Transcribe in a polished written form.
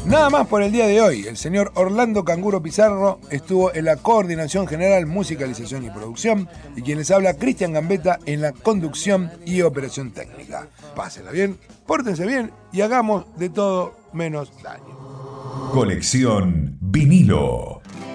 Nada más por el día de hoy. El señor Orlando Canguro Pizarro estuvo en la coordinación general, musicalización y producción, y quien les habla, Cristian Gambetta, en la conducción y operación técnica. Pásenla bien, pórtense bien y hagamos de todo menos daño. Colección vinilo.